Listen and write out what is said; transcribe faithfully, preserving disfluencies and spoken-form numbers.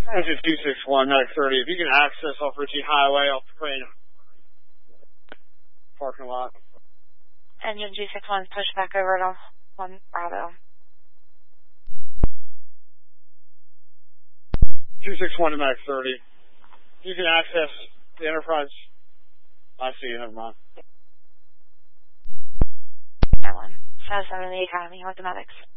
Engine two six one, Medic thirty. If you can access off Ritchie Highway, off the crane parking lot. Engine two six one, push back over to one Bravo. two six one to Medic thirty. If you can access the Enterprise. I see you, never mind. That one. seven seven, the Academy with the medics.